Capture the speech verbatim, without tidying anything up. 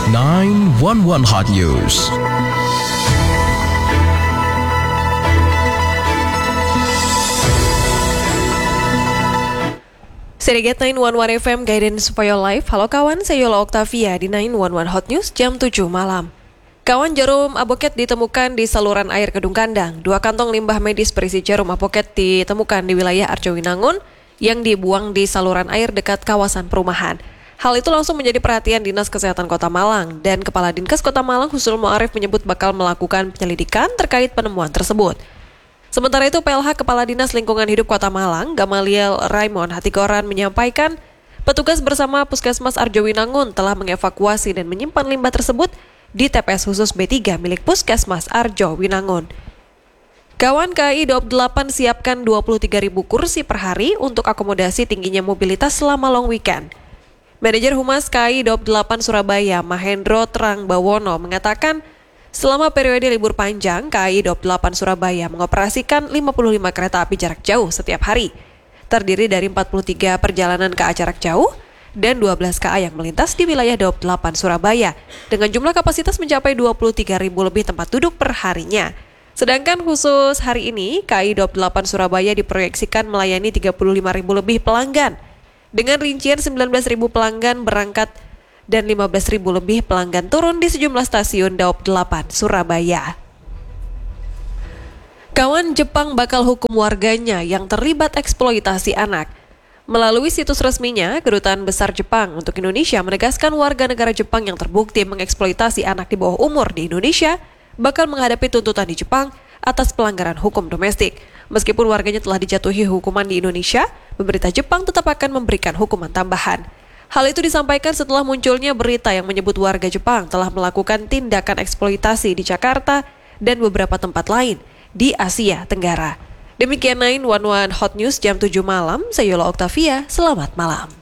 nine one one Hot News. Seriget nine one one F M Guidance for Your Life. Halo kawan, saya Yola Octavia di nine one one Hot News jam tujuh malam. Kawan, jarum apoket ditemukan di saluran air Kedung Kandang. Dua kantong limbah medis berisi jarum apoket ditemukan di wilayah Arjowinangun yang dibuang di saluran air dekat kawasan perumahan. Hal itu langsung menjadi perhatian Dinas Kesehatan Kota Malang, dan Kepala Dinkes Kota Malang Husnul Mu'arif menyebut bakal melakukan penyelidikan terkait penemuan tersebut. Sementara itu, P L H Kepala Dinas Lingkungan Hidup Kota Malang, Gamaliel Raymond Hatigoran, menyampaikan petugas bersama Puskesmas Arjowinangun telah mengevakuasi dan menyimpan limbah tersebut di T P S khusus B tiga milik Puskesmas Arjowinangun. Kawan, K A I Daob delapan siapkan dua puluh tiga ribu kursi per hari untuk akomodasi tingginya mobilitas selama long weekend. Manajer Humas K A I Daob delapan Surabaya, Mahendro Terang Bawono, mengatakan selama periode libur panjang, K A I Daob delapan Surabaya mengoperasikan lima puluh lima kereta api jarak jauh setiap hari. Terdiri dari empat puluh tiga perjalanan K A jarak jauh dan dua belas K A yang melintas di wilayah Daob delapan Surabaya dengan jumlah kapasitas mencapai dua puluh tiga ribu lebih tempat duduk per harinya. Sedangkan khusus hari ini, K A I Daob delapan Surabaya diproyeksikan melayani tiga puluh lima ribu lebih pelanggan. Dengan rincian sembilan belas ribu pelanggan berangkat dan lima belas ribu lebih pelanggan turun di sejumlah stasiun Daob delapan Surabaya. Kawan, Jepang bakal hukum warganya yang terlibat eksploitasi anak. Melalui situs resminya, Kedutaan Besar Jepang untuk Indonesia menegaskan warga negara Jepang yang terbukti mengeksploitasi anak di bawah umur di Indonesia bakal menghadapi tuntutan di Jepang atas pelanggaran hukum domestik. Meskipun warganya telah dijatuhi hukuman di Indonesia, pemerintah Jepang tetap akan memberikan hukuman tambahan. Hal itu disampaikan setelah munculnya berita yang menyebut warga Jepang telah melakukan tindakan eksploitasi di Jakarta dan beberapa tempat lain di Asia Tenggara. Demikian nine one one Hot News jam tujuh malam, saya Yola Octavia, selamat malam.